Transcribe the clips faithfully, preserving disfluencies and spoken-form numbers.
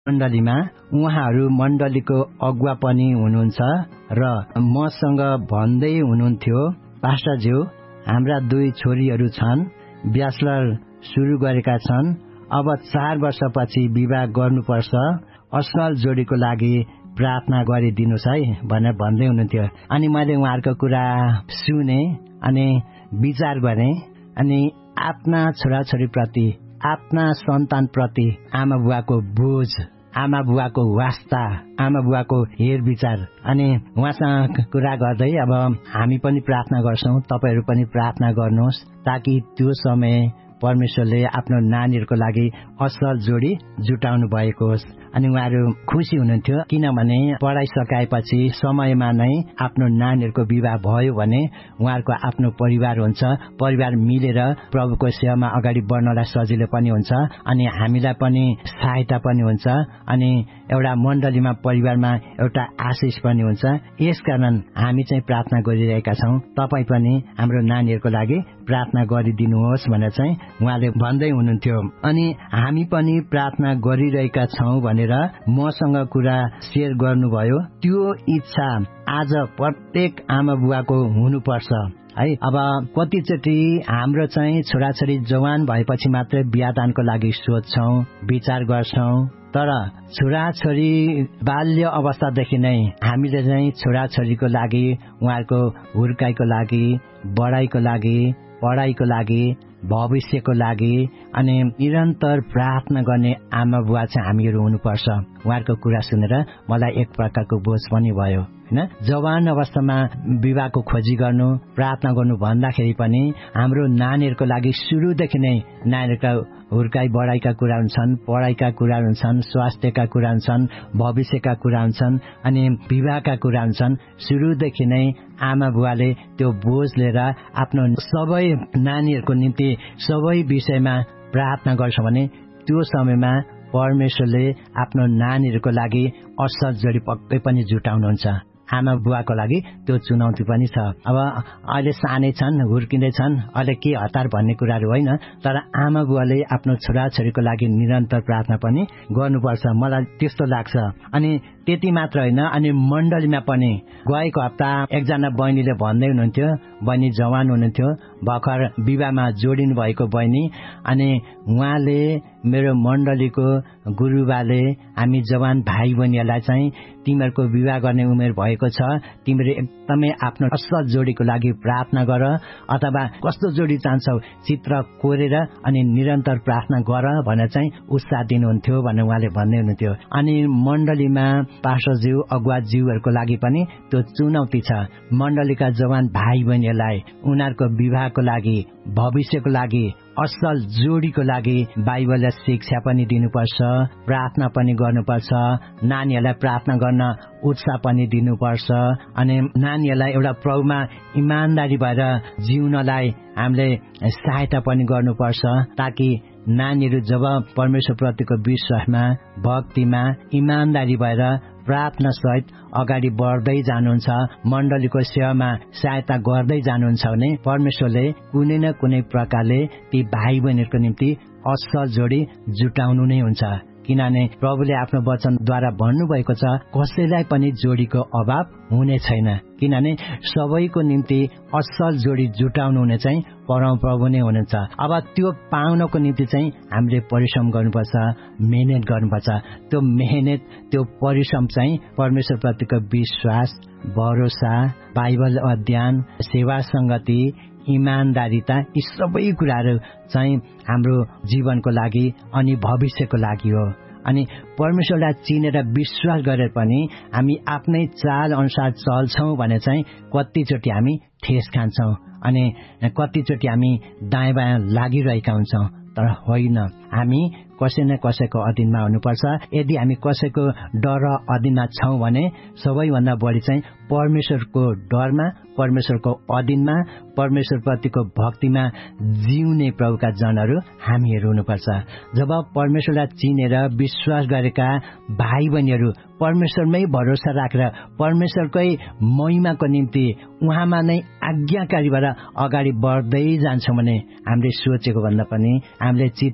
मण्डलीमा उहाँहरू मण्डलीको अगुवा पनि हुनुहुन्छ र मसँग भन्दै हुनुहुन्थ्यो, पास्टरज्यू, हाम्रा दुई छोरीहरू छन्, ब्याचलर सुरु गरेका छन्, अब चार वर्षपछि विवाह गर्नुपर्छ, असल जोडीको लागि प्रार्थना गरिदिनुहोस् है भनेर भन्दै हुनुहुन्थ्यो। अनि मैले उहाँहरूको कुरा सुने अनि विचार गरेँ अनि आफ्ना छोराछोरीप्रति, आफ्ना सन्तानप्रति आमा बुवाको बोझ, आमा बुवाको वास्ता, आमा बुवाको हेर विचार अनि उहाँसँग कुरा गर्दै अब हामी पनि प्रार्थना गर्छौं, तपाईहरू पनि प्रार्थना गर्नुहोस् ताकि त्यो समय परमेश्वरले आफ्नो नानीहरूको लागि असल जोडी जुटाउनु भएको होस्। अनि उहाँहरू खुसी हुनुहुन्थ्यो, किनभने पढाइ सकाएपछि समयमा नै आफ्नो नानीहरूको विवाह भयो भने उहाँहरूको आफ्नो परिवार हुन्छ, परिवार मिलेर प्रभुको सेवामा अगाडि बढ्नलाई सजिलो पनि हुन्छ अनि हामीलाई पनि सहायता पनि हुन्छ अनि एउटा मण्डलीमा परिवारमा एउटा आशिष पनि हुन्छ। यसकारण हामी चाहिँ प्रार्थना गरिरहेका छौं, तपाईँ पनि हाम्रो नानीहरूको लागि प्रार्थना गरिदिनुहोस् भनेर चाहिँ उहाँले भन्दै हुनुहुन्थ्यो। अनि हामी पनि प्रार्थना गरिरहेका छौं भनेर मसँग कुरा शेयर गर्नुभयो। त्यो इच्छा आज प्रत्येक आमा बुवाको हुनुपर्छ है। अब कतिचोटि हाम्रो चाहिँ छोराछोरी जवान भएपछि मात्रै बिहादानको लागि सोच्छौं, विचार गर्छौं, तर छोराछोरी बाल्य अवस्थादेखि नै हामीले चाहिँ छोराछोरीको लागि, उहाँहरूको हुर्काइको लागि, बढाइको लागि, पढाइको लागि, भविष्यको लागि अनि निरन्तर प्रार्थना गर्ने आमा बुवा चाहिँ हामीहरू हुनुपर्छ। उहाँहरूको कुरा सुनेर मलाई एक प्रकारको बोझ पनि भयो हैन। जवान अवस्थामा विवाहको खोजी गर्नु, प्रार्थना गर्नु भन्दाखेरि पनि हाम्रो नानीहरूको लागि सुरुदेखि नै नानीहरूका हुर्काई बढाइका कुरा हुन्छन्, पढाइका कुरा हुन्छन्, स्वास्थ्यका कुरा हुन्छन्, भविष्यका कुरा हुन्छन् अनि विवाहका कुरा हुन्छन्। सुरुदेखि नै आमा बुवाले त्यो बोझ लिएर आफ्नो सबै नानीहरूको निम्ति सबै विषयमा प्रार्थना गर्छ भने त्यो समयमा परमेश्वरले आफ्नो नानीहरूको लागि असल जोडी पक्कै पनि जुटाउनुहुन्छ। आमा बुवाको लागि त्यो चुनौती पनि छ। अब अहिले सानै छन्, हुर्किँदैछन्, अहिले के हतार भन्ने कुराहरू होइन, तर आमा बुवाले आफ्नो छोराछोरीको लागि निरन्तर प्रार्थना पनि गर्नुपर्छ, मलाई त्यस्तो लाग्छ। अनि त्यति मात्र होइन, अनि मण्डलीमा पनि गएको हप्ता एकजना बहिनीले भन्दै हुनुहुन्थ्यो, बहिनी जवान हुनुहुन्थ्यो, भर्खर विवाहमा जोडिनु भएको बहिनी, अनि उहाँले मेरो मण्डलीको गुरुबाले हामी जवान भाइ बहिनीहरूलाई चाहिँ तिमीहरूको विवाह गर्ने उमेर भएको छ, तिमीहरू एकदमै आफ्नो असल जोडीको लागि प्रार्थना गर, अथवा कस्तो जोडी चाहन्छौ चित्र कोरेर अनि निरन्तर प्रार्थना गर भनेर चाहिँ उत्साह दिनुहुन्थ्यो भनेर उहाँले भन्दै हुनुहुन्थ्यो। अनि मण्डलीमा पास्टरज्यू, अगुवाज्यूहरूको लागि पनि त्यो चुनौती छ। मण्डलीका जवान भाइ बहिनीहरूलाई उनीहरूको विवाहको लागि, भविष्यको लागि, असल जोडीको लागि बाइबलले शिक्षा पनि दिनुपर्छ, प्रार्थना पनि गर्नुपर्छ, नानीहरूलाई प्रार्थना गर्न उत्साह पनि दिनुपर्छ अनि नानीहरूलाई एउटा प्रभुमा इमानदारी भएर जिउनलाई हामीले सहायता पनि गर्नुपर्छ, ताकि नानीहरू जब परमेश्वर प्रतिको विश्वासमा, भक्तिमा, इमानदारी भएर प्रार्थना सहित अगाडि बढ्दै जानुहुन्छ, मण्डलीको सेवामा सहायता गर्दै जानुहुन्छ भने परमेश्वरले कुनै न कुनै प्रकारले ती भाइ बहिनीहरूको निम्ति असल जोडी जुटाउनु नै हुन्छ। किनभने प्रभुले आफ्नो वचनद्वारा भन्नुभएको छ, कसैलाई पनि जोडीको अभाव हुने छैन, किनभने सबैको निम्ति असल जोडी जुटाउनु हुने चाहिँ परमप्रभु नै हुनुहुन्छ। अब त्यो पाउनको निम्ति चाहिँ हामीले परिश्रम गर्नुपर्छ, मेहनत गर्नुपर्छ। त्यो मेहनत, त्यो परिश्रम चाहिँ परमेश्वर प्रतिको विश्वास, भरोसा, बाइबल अध्ययन, सेवा संगति, इमानदारीता, यी सबै कुराहरू चाहिँ हाम्रो जीवनको लागि अनि भविष्यको लागि हो। अनि परमेश्वरलाई चिनेर विश्वास गरेर पनि हामी आफ्नै चाल अनुसार चल्छौं भने चाहिँ कतिचोटि हामी ठेस खान्छौं अनि कतिचोटि हामी दायाँ बायाँ लागिरहेका हुन्छौं, तर होइन, हामी कसै न कसैको अधीनमा हुनुपर्छ। यदि हामी कसैको डर अधीनमा छौं भने सबैभन्दा बढी चाहिँ परमेश्वरको डरमा, परमेश्वरको अधीनमा, परमेश्वर प्रतिको भक्तिमा जिउने प्रभुका जनहरू हामीहरू हुनुपर्छ। जब परमेश्वरलाई चिनेर विश्वास गरेका भाइ बहिनीहरू परमेश्वरमै भरोसा राखेर परमेश्वरकै महिमाको निम्ति उहाँमा नै आज्ञाकारी भएर अगाडि बढ्दै जान्छौं भने हामीले सोचेको भन्दा पनि, हामीले चिताएको भन्दा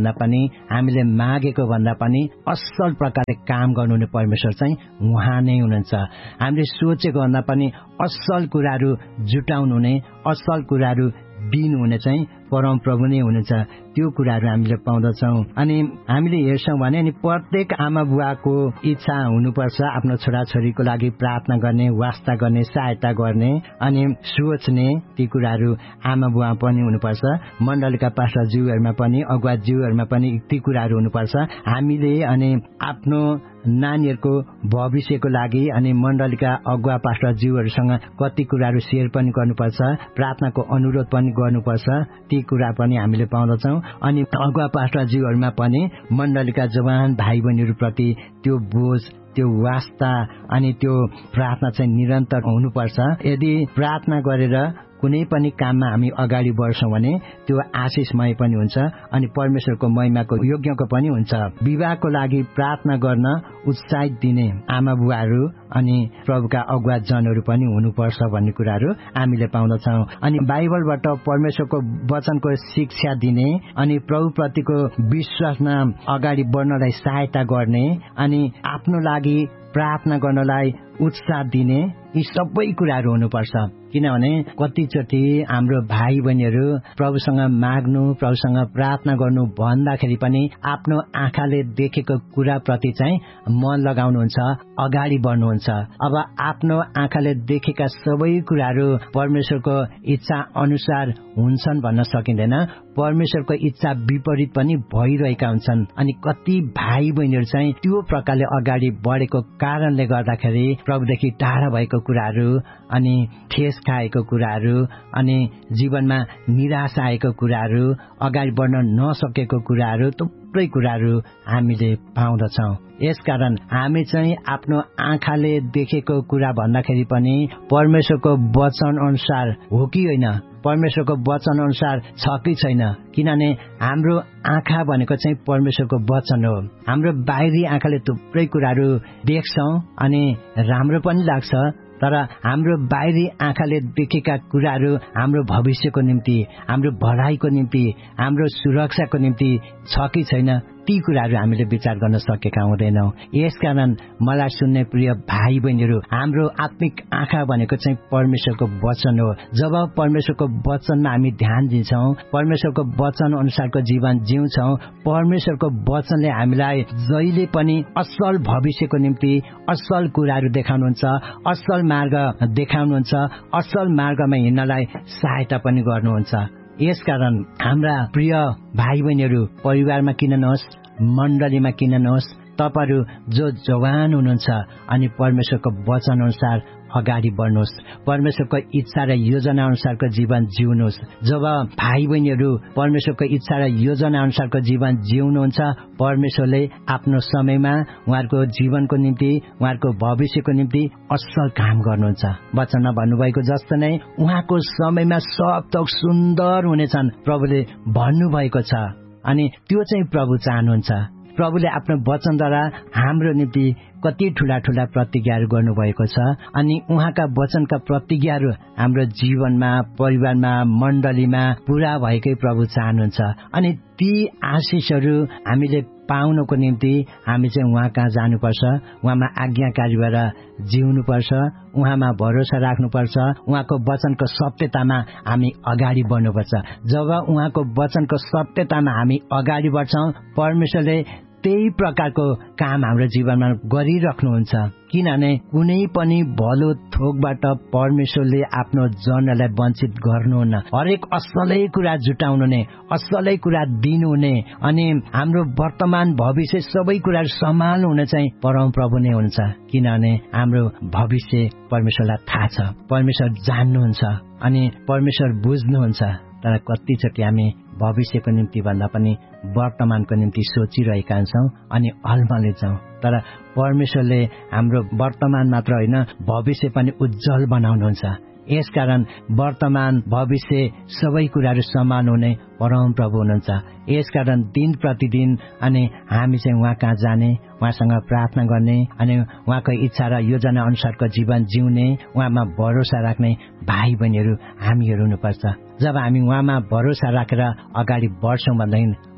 भन्दा पनि हामीले मागेको भन्दा पनि असल प्रकारले काम गर्नुहुने परमेश्वर चाहिँ उहाँ नै हुनुहुन्छ। हामीले सोचेको भन्दा पनि असल कुराहरू जुटाउनु हुने, असल कुराहरू दिनुहुने चाहिँ परम प्रभु नै हुनुहुन्छ। त्यो कुराहरू हामीले पाउँदछौँ। अनि हामीले हेर्छौँ भने नि प्रत्येक आमा बुवाको इच्छा हुनुपर्छ आफ्नो छोराछोरीको लागि प्रार्थना गर्ने, वास्ता गर्ने, सहायता गर्ने अनि सोच्ने। ती कुराहरू आमा बुवा पनि हुनुपर्छ। मण्डलीका पास्टरज्यूहरूमा पनि, अगुवाज्यूहरूमा पनि ती कुराहरू हुनुपर्छ। हामीले अनि आफ्नो नानीहरूको भविष्यको लागि अनि मण्डलीका अगुवा पास्टरज्यूहरूसँग कति कुराहरू सेयर पनि गर्नुपर्छ, प्रार्थनाको अनुरोध पनि गर्नुपर्छ। ती कुरा पनि हामीले पाउँदछौँ। अनि अगुवा पास्टरज्यूहरूमा पनि मण्डलीका जवान भाइ बहिनीहरूप्रति त्यो बोझ, त्यो वास्ता अनि त्यो प्रार्थना चाहिँ निरन्तर हुनुपर्छ। यदि प्रार्थना गरेर कुनै पनि काममा हामी अगाडि बढ्छौँ भने त्यो आशिषमय पनि हुन्छ अनि परमेश्वरको महिमाको योग्यको पनि हुन्छ। विवाहको लागि प्रार्थना गर्न उत्साहित दिने आमा बुवाहरू अनि प्रभुका अगुवा जनहरू पनि हुनुपर्छ भन्ने कुराहरू हामीले पाउँदछौँ। अनि बाइबलबाट परमेश्वरको वचनको शिक्षा दिने अनि प्रभुप्रतिको विश्वासमा अगाडि बढ्नलाई सहायता गर्ने अनि आफ्नो लागि प्रार्थना गर्नलाई उत्साह दिने, यी सबै कुराहरू हुनुपर्छ। किनभने कतिचोटि हाम्रो भाइ बहिनीहरू प्रभुसँग माग्नु, प्रभुसँग प्रार्थना गर्नु भन्दाखेरि पनि आफ्नो आँखाले देखेको कुराप्रति चाहिँ मन लगाउनुहुन्छ, अगाडि बढ्नुहुन्छ। अब आफ्नो आँखाले देखेका सबै कुराहरू परमेश्वरको इच्छा अनुसार हुन्छन् भन्न सकिँदैन। परमेश्वरको इच्छा विपरीत पनि भइरहेका हुन्छन्। अनि कति भाइ बहिनीहरू चाहिँ त्यो प्रकारले अगाडि बढेको कारणले गर्दाखेरि प्रभुदेखि टाढा भएको कुराहरू अनि ठेस खाएको कुराहरू अनि जीवनमा निराशा आएको कुराहरू, अगाडि बढ्न नसकेको कुराहरू, थुप्रै कुराहरू हामीले पाउँदछौँ। यसकारण हामी चाहिँ आफ्नो आँखाले देखेको कुरा भन्दाखेरि पनि परमेश्वरको वचन अनुसार हो कि होइन, परमेश्वरको वचन अनुसार छ कि छैन। किनभने हाम्रो आँखा भनेको चाहिँ परमेश्वरको वचन हो। हाम्रो बाहिरी आँखाले थुप्रै कुराहरू देख्छौँ अनि राम्रो पनि लाग्छ, तर हाम्रो बाहिरी आँखाले देखेका कुराहरू हाम्रो भविष्यको निम्ति, हाम्रो भलाइको निम्ति, हाम्रो सुरक्षाको निम्ति छ कि छैन, ती कुराहरू हामीले विचार गर्न सकेका हुँदैनौँ। यसकारण मलाई सुन्ने प्रिय भाइ बहिनीहरू, हाम्रो आत्मिक आँखा भनेको चाहिँ परमेश्वरको वचन हो। जब परमेश्वरको वचनमा हामी ध्यान दिन्छौँ, परमेश्वरको वचन अनुसारको जीवन जिउँछौँ, परमेश्वरको वचनले हामीलाई जहिले पनि असल भविष्यको निम्ति असल कुराहरू देखाउनुहुन्छ, असल मार्ग देखाउनुहुन्छ, असल मार्गमा हिँड्नलाई सहायता पनि गर्नुहुन्छ। यसकारण हाम्रा प्रिय भाइ बहिनीहरू, परिवारमा किन नहोस्, मण्डलीमा किन नहोस्, तपाईहरू जो जवान हुनुहुन्छ अनि परमेश्वरको वचन अनुसार अगाडि बढ्नुहोस्, परमेश्वरको इच्छा र योजना अनुसारको जीवन जिउनुहोस्। जब भाइ बहिनीहरू परमेश्वरको इच्छा र योजना अनुसारको जीवन जिउनुहुन्छ, परमेश्वरले आफ्नो समयमा उहाँहरूको जीवनको निम्ति, उहाँहरूको भविष्यको निम्ति असल काम गर्नुहुन्छ। वचनमा भन्नुभएको जस्तो नै उहाँको समयमा सब थोक सुन्दर हुनेछन् प्रभुले भन्नुभएको छ। अनि त्यो चाहिँ प्रभु चाहनुहुन्छ। प्रभुले आफ्नो वचनद्वारा हाम्रो निम्ति कति ठूला ठूला प्रतिज्ञाहरू गर्नुभएको छ अनि उहाँका वचनका प्रतिज्ञाहरू हाम्रो जीवनमा, परिवारमा, मण्डलीमा पूरा भएकै प्रभु चाहनुहुन्छ। अनि ती आशिषहरू हामीले पाउनको निम्ति हामी चाहिँ उहाँ कहाँ जानुपर्छ, उहाँमा आज्ञाकारी भएर जिउनुपर्छ, उहाँमा भरोसा राख्नुपर्छ, उहाँको वचनको सत्यतामा हामी अगाडि बढ्नुपर्छ। जब उहाँको वचनको सत्यतामा हामी अगाडि बढ्छौँ, परमेश्वरले त्यही प्रकारको काम हाम्रो जीवनमा गरिराख्नुहुन्छ। किनभने कुनै पनि भलो थोकबाट परमेश्वरले आफ्नो जनलाई वञ्चित गर्नुहुन्न। हरेक असलै कुरा जुटाउनुहुने, असलै कुरा दिनुहुने अनि हाम्रो वर्तमान भविष्य सबै कुराहरू सम्हाल्नुहुने चाहिँ परम प्रभु नै हुनुहुन्छ। किनभने हाम्रो भविष्य परमेश्वरलाई थाहा छ, परमेश्वर जान्नुहुन्छ अनि परमेश्वर बुझ्नुहुन्छ। तर कतिचोटि हामी भविष्यको निम्ति भन्दा पनि वर्तमानको निम्ति सोचिरहेका हुन्छौँ अनि अल्मलिन्छौँ। तर परमेश्वरले हाम्रो वर्तमान मात्र होइन, भविष्य पनि उज्जवल बनाउनुहुन्छ। यसकारण वर्तमान भविष्य सबै कुराहरू समान हुने परम प्रभु हुनुहुन्छ। यसकारण दिन प्रतिदिन अनि हामी चाहिँ उहाँ कहाँ जाने, उहाँसँग प्रार्थना गर्ने अनि उहाँको इच्छा र योजना अनुसारको जीवन जिउने, उहाँमा भरोसा राख्ने भाइ बहिनीहरू हामीहरू हुनुपर्छ। जब हामी उहाँमा भरोसा राखेर अगाडि बढ्छौँ भनेदेखि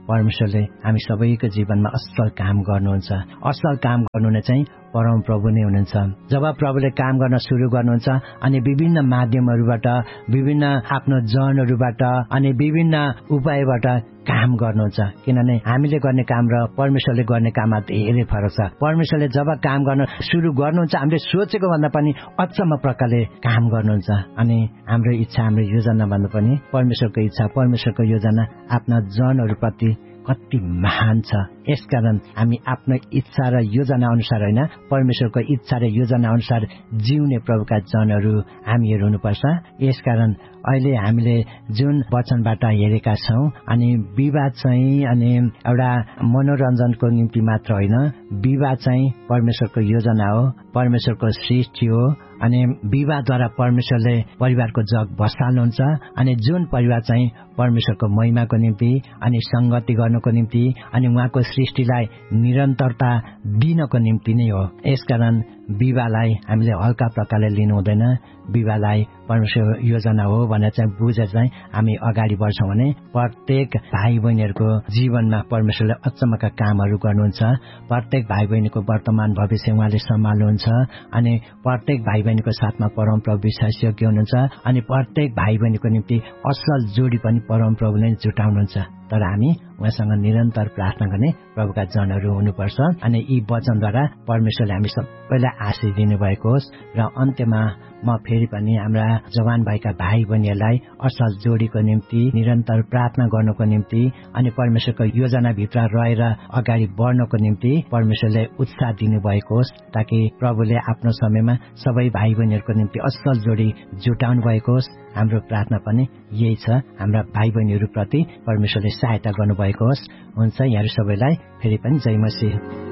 परमेश्वरले हामी सबैको जीवनमा असल काम गर्नुहुन्छ। असल काम गर्नुहुने चाहिँ परम प्रभु नै हुनुहुन्छ। जब प्रभुले काम गर्न सुरु गर्नुहुन्छ अनि विभिन्न माध्यमहरूबाट, विभिन्न आफ्नो जनहरूबाट अनि विभिन्न उपायबाट काम गर्नुहुन्छ, किनभने हामीले गर्ने काम र परमेश्वरले गर्ने काममा धेरै फरक छ। परमेश्वरले जब काम गर्न सुरु गर्नुहुन्छ हामीले सोचेको भन्दा पनि अचम्म प्रकारले काम गर्नुहुन्छ। अनि हाम्रो इच्छा, हाम्रो योजना भन्दा पनि परमेश्वरको इच्छा, परमेश्वरको योजना आफ्ना जनहरूप्रति कति महान छ। यसकारण हामी आफ्नो इच्छा र योजना अनुसार होइन, परमेश्वरको इच्छा र योजना अनुसार जिउने प्रभुका जनहरू हामीहरू हुनुपर्छ। यसकारण अहिले हामीले जुन वचनबाट हेरेका छौं, अनि विवाह चाहिँ अनि एउटा मनोरञ्जनको निम्ति मात्र होइन, विवाह चाहिँ परमेश्वरको योजना हो, परमेश्वरको सृष्टि हो। अनि विवाहद्वारा परमेश्वरले परिवारको जग बसाल्नुहुन्छ। अनि जुन परिवार चाहिँ परमेश्वरको महिमाको निम्ति अनि संगति गर्नको निम्ति अनि उहाँको सृष्टिलाई निरन्तरता दिनको निम्ति नै हो। यसकारण विवाहलाई हामीले हल्का प्रकारले लिनु हुँदैन। विवाहलाई परमेश्वर योजना हो भनेर चाहिँ बुझेर चाहिँ हामी अगाडि बढ्छौँ भने प्रत्येक भाइ बहिनीहरूको जीवनमा परमेश्वरले अचम्मका कामहरू गर्नुहुन्छ। प्रत्येक भाइ बहिनीको वर्तमान भविष्य उहाँले सम्हाल्नुहुन्छ। अनि प्रत्येक भाइ बहिनीको साथमा परम प्रभु विश्वासयोग्य हुनुहुन्छ। अनि प्रत्येक भाइ बहिनीको निम्ति असल जोडी पनि परम प्रभुले जुटाउनुहुन्छ। तर हामी उहाँसँग निरन्तर प्रार्थना गर्ने प्रभुका जनहरू हुनुपर्छ। अनि यी वचनद्वारा परमेश्वरले हामी सबैलाई आशीष दिनुभएको होस्। र अन्त्यमा म फेरि पनि हाम्रा जवान भएका भाइ बहिनीहरूलाई असल जोडीको निम्ति निरन्तर प्रार्थना गर्नको निम्ति अनि परमेश्वरको योजनाभित्र रहेर अगाडि बढ्नको निम्ति परमेश्वरले उत्साह दिनुभएको होस्, ताकि प्रभुले आफ्नो समयमा सबै भाइ बहिनीहरूको निम्ति असल जोडी जुटाउनु भएको होस्। हाम्रो प्रार्थना पनि यही छ, हाम्रा भाइ बहिनीहरूप्रति परमेश्वरले सहायता गर्नुभएको होस्। हुन्छ, यहाँहरू सबैलाई फेरि पनि जय मसीह।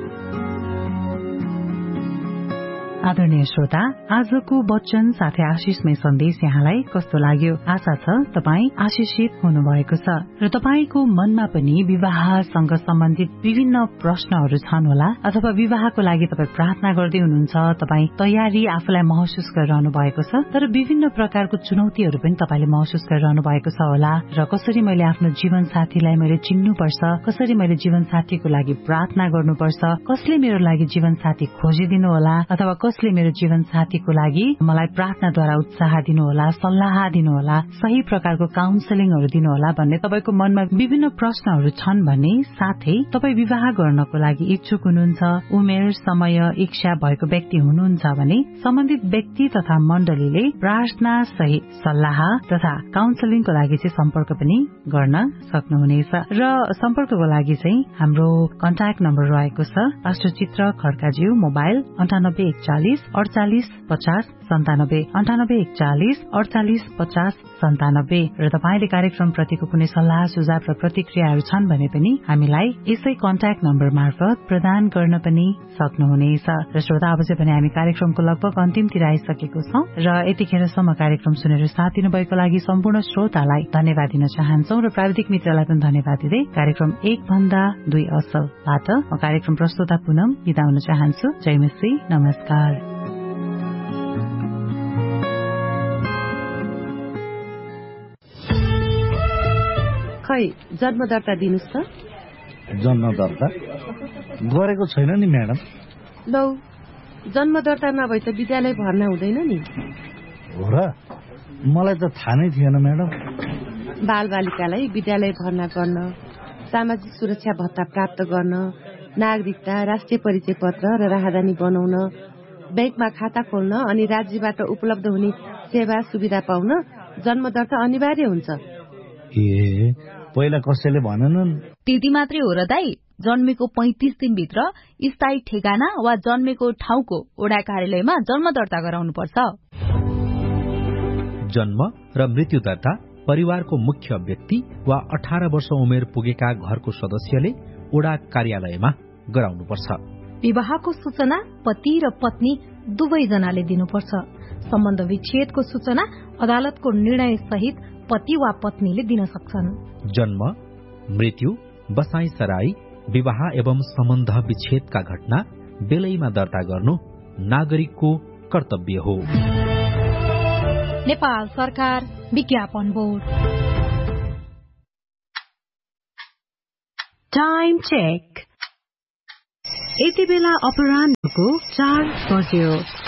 आदरणीय श्रोता, आजको वचन साथै आशिषमय सन्देश यहाँलाई कस्तो लाग्यो? आशा छ तपाईँ आशिषित हुनुभएको छ र तपाईँको मनमा पनि विवाहसँग सम्बन्धित विभिन्न प्रश्नहरू छन् होला, अथवा विवाहको लागि तपाईँ प्रार्थना गर्दै हुनुहुन्छ, तपाईँ तयारी आफूलाई महसुस गरिरहनु भएको छ, तर विभिन्न प्रकारको चुनौतीहरू पनि तपाईँले महसुस गरिरहनु भएको छ होला। र कसरी मैले आफ्नो जीवन साथीलाई मैले चिन्नुपर्छ, कसरी मैले जीवन साथीको लागि प्रार्थना गर्नुपर्छ, कसले मेरो लागि जीवन साथी खोजिदिनु होला, अथवा कसले मेरो जीवन साथीको लागि मलाई प्रार्थनाद्वारा उत्साह दिनुहोला, सल्लाह दिनुहोला, सही प्रकारको काउन्सिलिङहरू दिनुहोला भन्ने तपाईँको मनमा विभिन्न प्रश्नहरू छन् भने, साथै तपाईँ विवाह गर्नको लागि इच्छुक हुनुहुन्छ, उमेर, समय, इच्छा भएको व्यक्ति हुनुहुन्छ भने सम्बन्धित व्यक्ति तथा मण्डलीले प्रार्थना सहित सल्लाह तथा काउन्सिलिङको लागि चाहिँ सम्पर्क पनि गर्न सक्नुहुनेछ। र सम्पर्कको लागि चाहिँ हाम्रो कन्ट्याक्ट नम्बर रहेको छ पास्टर चित्र खड्काज्यू, मोबाइल अन्ठानब्बे एकचालिस अडचालिस पचास सन्तानब्बे अन्ठानब्बे एकचालिस अडचालिस पचास सन्तानब्बे। र तपाईँले कार्यक्रम प्रतिको कुनै सल्लाह सुझाव र प्रतिक्रियाहरू छन् भने पनि हामीलाई यसै कन्ट्याक्ट नम्बर मार्फत प्रदान गर्न पनि सक्नुहुनेछ। र श्रोता, अब चाहिँ पनि हामी कार्यक्रमको लगभग अन्तिमतिर आइसकेको छौं र यतिखेरसम्म कार्यक्रम सुनेर साथ दिनुभएको लागि सम्पूर्ण श्रोतालाई धन्यवाद दिन चाहन्छौ र प्राविधिक मित्रलाई पनि धन्यवाद दिँदै कार्यक्रम एक भन्दा दुई असलबाट म कार्यक्रम प्रस्तुता पुनम बिदा हुन चाहन्छु। जय मसी, नमस्कार। खै जन्म दर्ता दिनुस् त। जन्म दर्ता गरेको छैन नि म्याडम। लौ, जन्म दर्ता नभए त विद्यालय भर्ना हुँदैन नि। हो र? मलाई त थाहा नै थिएन म्याडम। बाल बालिकालाई विद्यालय भर्ना गर्न, सामाजिक सुरक्षा भत्ता प्राप्त गर्न, नागरिकता, राष्ट्रिय परिचय पत्र र राहदानी बनाउन, ब्याङ्कमा खाता खोल्न अनि राज्यबाट उपलब्ध हुने सेवा सुविधा पाउन जन्म दर्ता अनिवार्य हुन्छ। ए, पहिला कसैले भनेनन्? त्यति मात्रै हो र दाई? जन्मेको पैंतिस दिनभित्र स्थायी ठेगाना वा जन्मेको ठाउँको ओडा कार्यालयमा जन्म दर्ता गराउनु पर्छ। जन्म र मृत्यु दर्ता परिवारको मुख्य व्यक्ति वा अठार वर्ष उमेर पुगेका घरको सदस्यले ओडा कार्यालयमा गराउनुपर्छ। विवाहको सूचना पति र पत्नी दुवैजनाले दिनुपर्छ। सम्बन्ध विच्छेदको सूचना अदालतको निर्णय सहित पति वा पत्नीले दिन सक्छन्। जन्म, मृत्यु, बसाई सराई, विवाह एवं सम्बन्ध विच्छेदका घटना बेलैमा दर्ता गर्नु नागरिकको कर्तव्य हो। नेपाल सरकार विज्ञापन बोर्ड। Time check. यति बेला अपराह्नको चार बज्यो।